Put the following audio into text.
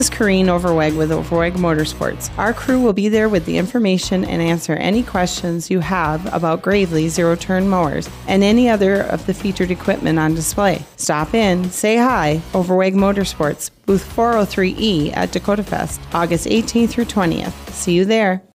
This is Corrine Overweg with Overweg Motorsports. Our crew will be there with the information and answer any questions you have about Gravely zero-turn mowers and any other of the featured equipment on display. Stop in, say hi, Overweg Motorsports, booth 403E at Dakota Fest, August 18th through 20th. See you there.